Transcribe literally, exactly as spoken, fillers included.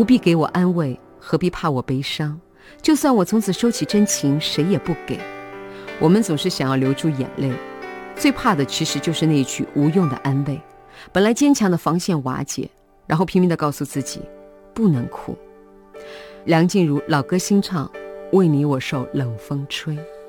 不必给我安慰，何必怕我悲伤？就算我从此收起真情，谁也不给。我们总是想要留住眼泪，最怕的其实就是那一句无用的安慰。本来坚强的防线瓦解，然后拼命地告诉自己不能哭。梁静茹老歌新唱，为你我受冷风吹。